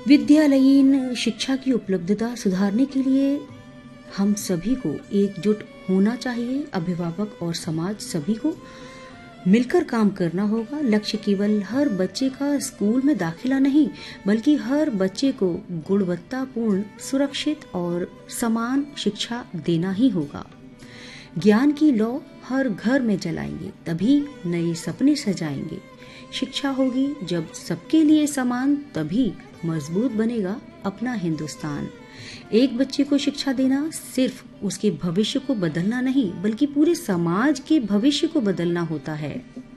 विद्यालयीन शिक्षा की उपलब्धता सुधारने के लिए हम सभी को एकजुट होना चाहिए। अभिभावक और समाज सभी को मिलकर काम करना होगा। लक्ष्य केवल हर बच्चे का स्कूल में दाखिला नहीं, बल्कि हर बच्चे को गुणवत्तापूर्ण, सुरक्षित और समान शिक्षा देना ही होगा। ज्ञान की लौ हर घर में जलाएंगे, तभी नए सपने सजाएंगे। शिक्षा होगी जब सबके लिए समान, तभी मजबूत बनेगा अपना हिंदुस्तान। एक बच्चे को शिक्षा देना सिर्फ उसके भविष्य को बदलना नहीं, बल्कि पूरे समाज के भविष्य को बदलना होता है।